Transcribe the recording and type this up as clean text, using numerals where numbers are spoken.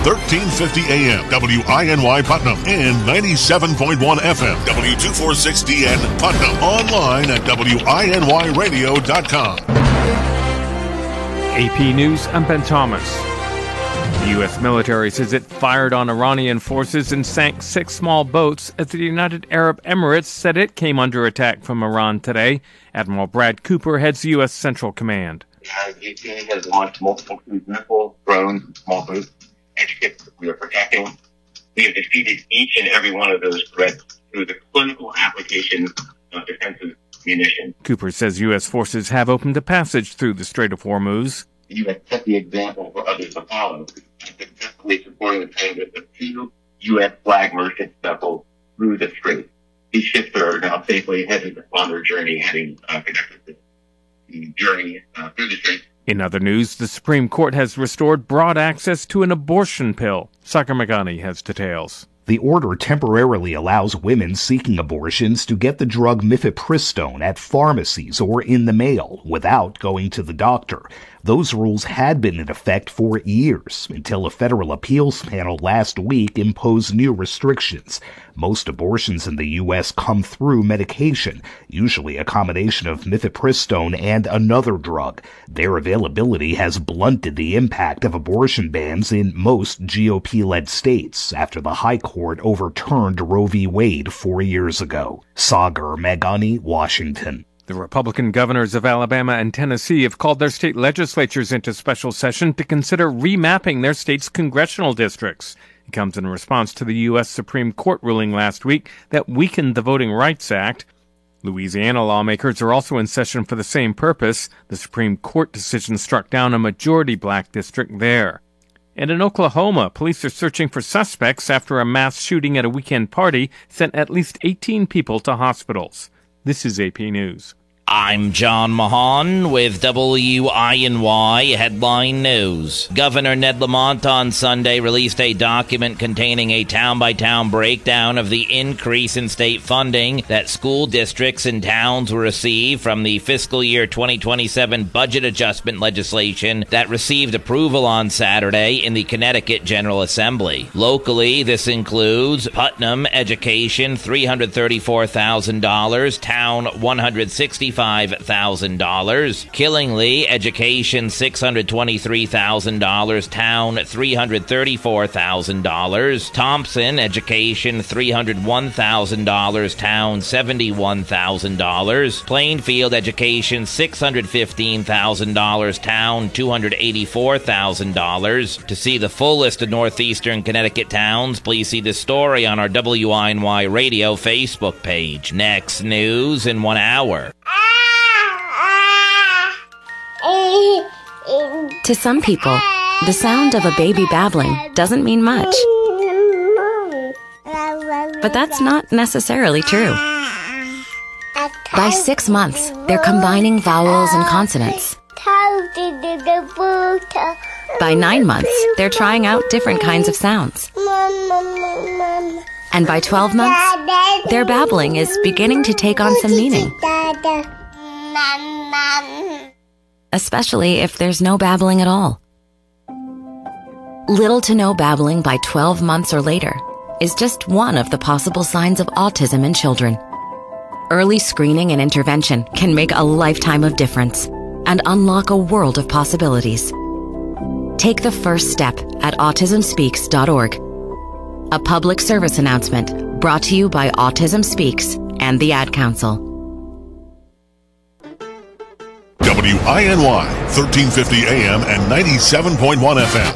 1350 AM, WINY Putnam, and 97.1 FM, W246DN Putnam. Online at WINYradio.com. AP News, I'm Ben Thomas. The U.S. military says it fired on Iranian forces and sank 6 small boats as the United Arab Emirates said it came under attack from Iran today. Admiral Brad Cooper heads the U.S. Central Command. The UAE has launched multiple cruise missiles, drones, and small boats, and ships that we are protecting. We have defeated each and every one of those threats through the clinical application of defensive munitions. Cooper says U.S. forces have opened a passage through the Strait of Hormuz. The U.S. set the example for others to follow, successfully supporting the transit of 2 U.S. flag merchant vessels through the strait. These ships are now safely headed on their journey, conducted the journey through the strait. In other news, the Supreme Court has restored broad access to an abortion pill. Sagar Meghani has details. The order temporarily allows women seeking abortions to get the drug mifepristone at pharmacies or in the mail without going to the doctor. Those rules had been in effect for years until a federal appeals panel last week imposed new restrictions. Most abortions in the U.S. come through medication, usually a combination of mifepristone and another drug. Their availability has blunted the impact of abortion bans in most GOP-led states after the High Court overturned Roe v. Wade 4 years ago. Sagar Meghani, Washington. The Republican governors of Alabama and Tennessee have called their state legislatures into special session to consider remapping their state's congressional districts. It comes in response to the U.S. Supreme Court ruling last week that weakened the Voting Rights Act. Louisiana lawmakers are also in session for the same purpose. The Supreme Court decision struck down a majority black district there. And in Oklahoma, police are searching for suspects after a mass shooting at a weekend party sent at least 18 people to hospitals. This is AP News. I'm John Mahan with WINY Headline News. Governor Ned Lamont on Sunday released a document containing a town-by-town breakdown of the increase in state funding that school districts and towns will receive from the fiscal year 2027 budget adjustment legislation that received approval on Saturday in the Connecticut General Assembly. Locally, this includes Putnam Education $334,000, Town $165,000, Killingly Education $623,000, Town $334,000, Thompson Education $301,000, Town $71,000, Plainfield Education $615,000, Town $284,000. To see the full list of northeastern Connecticut towns, please see the story on our WINY Radio Facebook page. Next news in 1 hour. To some people, the sound of a baby babbling doesn't mean much. But that's not necessarily true. By 6 months, they're combining vowels and consonants. By 9 months, they're trying out different kinds of sounds. And by 12 months, their babbling is beginning to take on some meaning. Especially if there's no babbling at all. Little to no babbling by 12 months or later is just one of the possible signs of autism in children. Early screening and intervention can make a lifetime of difference and unlock a world of possibilities. Take the first step at autismspeaks.org. A public service announcement brought to you by Autism Speaks and the Ad Council. WINY 1350 AM and 97.1 FM.